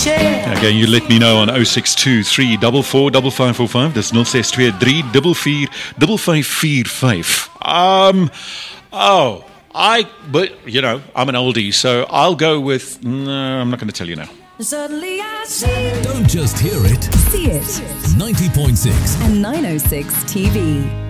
Again, you let me know on 0623 445545. Dis 0623 445545. But you know, I'm an oldie, so I'll go with. No, I'm not going to tell you now. Suddenly I see. Don't just hear it. See it. 90.6 and 906 TV.